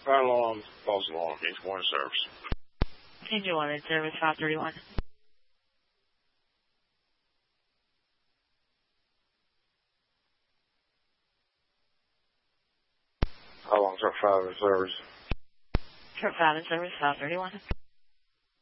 Right along, falls along, Gage 1 service. Angel 1 in service, 531. How long is that 5 in service? Truck 5 in service, 531.